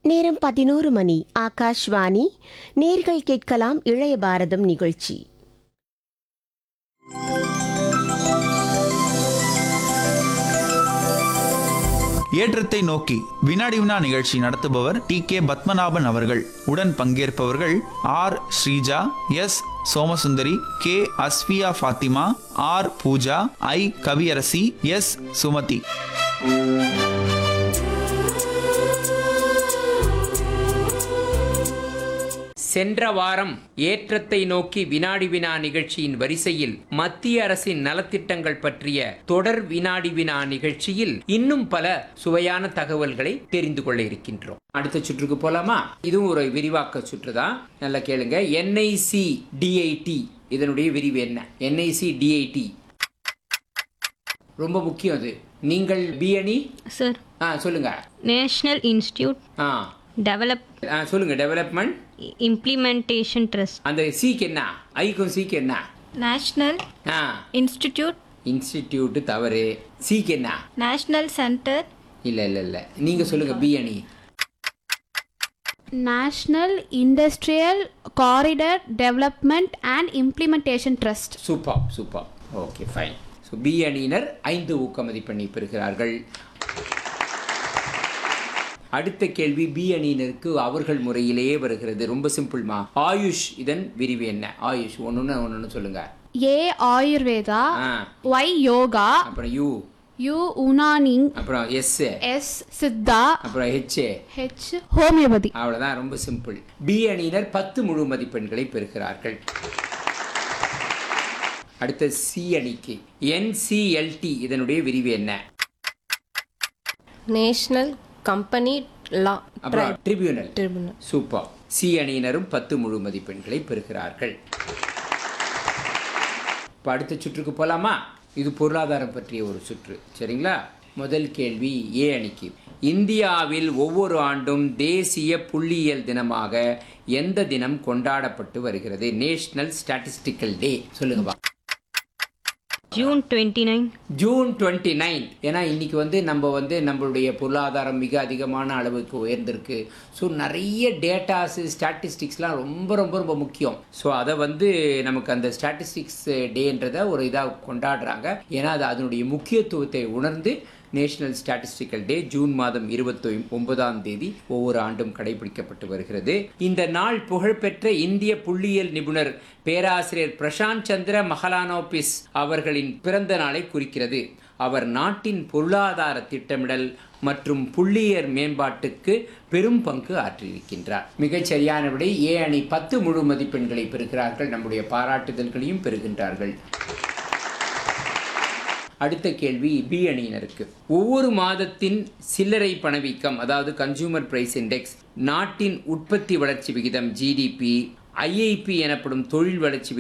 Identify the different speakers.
Speaker 1: நேரம் 11 மணி. ஆகாஷ்வாணி. நேர்கள் கேட்கலாம் இளைய பாரதம் நிகழ்ச்சி.
Speaker 2: ஏற்றத்தை நோக்கி வினாடி வினா நிகழ்ச்சி நடத்துபவர் டி.கே. பத்மநாபன் அவர்கள். உடன் பங்கேற்பவர்கள் R. Sreeja, S. Somasundari, K. அஸ்வியா Fathima, R. Pooja, ஐ. கவியரசி, எஸ். சுமதி.
Speaker 3: சென்ற வாரம் ஏற்றத்தை நோக்கி வினாடி வினா நிகழ்ச்சியின் வரிசையில் மத்திய அரசின் நலத்திட்டங்கள் பற்றிய தொடர் வினாடி வினா நிகழ்ச்சியில் இன்னும் பல சுவையான தகவல்களை தெரிந்து கொள்ள இருக்கின்றோம். அடுத்த சுற்றுக்கு போலாமா? இதுவும் ஒரு விரிவாக்க சுற்று தான். நல்லா கேளுங்க. NICDIT இதனுடைய விரிவு என்ன? NICDIT ரொம்ப முக்கியம். அது நீங்கள் பிஎனி
Speaker 4: சார்
Speaker 3: சொல்லுங்க.
Speaker 4: நேஷனல் இன்ஸ்டிடியூட் டெவலப்
Speaker 3: சொல்லுங்க. Development
Speaker 4: implementation trust.
Speaker 3: அந்த சீக்கு என்ன? ஐக்கும் சீக்கு என்ன?
Speaker 5: National institute.
Speaker 3: இன்ஸ்டிடியூட் தவறு. சீக்கு என்ன?
Speaker 5: National centre.
Speaker 3: இல்ல நீங்க சொல்லுங்க. பிஎனி
Speaker 6: national industrial corridor development and implementation trust.
Speaker 3: Super. Okay, fine. So B அணியினர் 5 ஊக்க மதிப்பெண்ணை பெறுகிறார்கள். அடுத்த கேள்வி பி அணியினருக்கு அவர்கள் முறையிலேயே வருகிறது. ரொம்ப சிம்பிள்மா. ஆயுஷ் இதன் விரிவு என்ன? ஆயுஷ் ஒன்னு சொல்லுங்க.
Speaker 6: ஏ ஆயுர்வேதா, ஒய் யோகா,
Speaker 3: அப்புறம் யூ
Speaker 6: யூ உனானி,
Speaker 3: அப்புறம் எஸ்
Speaker 6: சித்தா,
Speaker 3: அப்புறம்
Speaker 6: ஹெச் ஹோமியோபதி.
Speaker 3: அவ்வளவுதான். ரொம்ப சிம்பிள். பி அணியினர் 10 முழு மதிப்பெண்களை பெறுகிறார்கள். அடுத்த சி அணிக்கு NCLT இதனுடைய விரிவு என்ன?
Speaker 7: நேஷனல் கம்பெனி லா
Speaker 3: ட்ரிபியூனல். சூப்பர். சி அணியினரும் 10 முழு மதிப்பெண்களை பெறுகிறார்கள். இப்போ அடுத்த சுற்றுக்கு போலாமா? இது பொருளாதாரம் பற்றிய ஒரு சுற்று. சரிங்களா? முதல் கேள்வி ஏ அணிக்கு. இந்தியாவில் ஒவ்வொரு ஆண்டும் தேசிய புள்ளியியல் தினமாக எந்த தினம் கொண்டாடப்பட்டு வருகிறது? நேஷனல் ஸ்டாட்டிஸ்டிக்கல் டே. சொல்லுங்க.
Speaker 4: ஜூன் 29.
Speaker 3: ஜூன் 29. ஏன்னா இன்னைக்கு நம்மளுடைய பொருளாதாரம் மிக அதிகமான அளவுக்கு உயர்ந்திருக்கு. ஸோ நிறைய டேட்டாஸு ஸ்டாட்டிஸ்டிக்ஸ்லாம் ரொம்ப ரொம்ப ரொம்ப முக்கியம். ஸோ அதை நமக்கு அந்த ஸ்டாட்டிஸ்டிக்ஸ் டேன்றதை ஒரு இதாக கொண்டாடுறாங்க. ஏன்னா அது அதனுடைய முக்கியத்துவத்தை உணர்ந்து நேஷனல் ஸ்டாட்டிஸ்டிக்கல் டே ஜூன் மாதம் 29ஆம் தேதி ஒவ்வொரு ஆண்டும் கடைபிடிக்கப்பட்டு வருகிறது. இந்த நாள் புகழ்பெற்ற இந்திய புள்ளியியல் நிபுணர் பேராசிரியர் பிரசாந்த் சந்திர மஹலானோபிஸ் அவர்களின் பிறந்த நாளை குறிக்கிறது. அவர் நாட்டின் பொருளாதார திட்டமிடல் மற்றும் புள்ளியியல் மேம்பாட்டுக்கு பெரும் பங்கு ஆற்றியிருக்கின்றார். மிகச் சரியானபடி ஏ அணி 10 முழு மதிப்பெண்களை பெறுகிறார்கள். நம்முடைய பாராட்டுதல்களையும் பெறுகின்றார்கள். அடுத்த கேள்வி பி அணியினருக்கு. ஒவ்வொரு மாதத்தின் சில்லறை பணவீக்கம், அதாவது கன்சூமர் பிரைஸ் இண்டெக்ஸ், நாட்டின் உற்பத்தி வளர்ச்சி விகிதம் GDP, IIP எனப்படும் தொழில் வளர்ச்சி